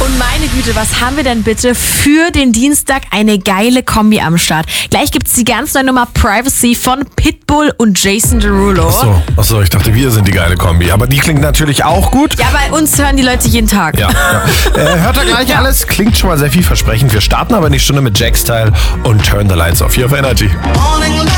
Und meine Güte, was haben wir denn bitte für den Dienstag? Eine geile Kombi am Start. Gleich gibt's die ganz neue Nummer Privacy von Pitbull und Jason Derulo. Achso, ich dachte, wir sind die geile Kombi. Aber die klingt natürlich auch gut. Ja, bei uns hören die Leute jeden Tag. Ja. Hört ihr gleich alles? Klingt schon mal sehr vielversprechend. Wir starten aber in die Stunde mit Jack Style und Turn the Lights Off hier auf Energy. Morning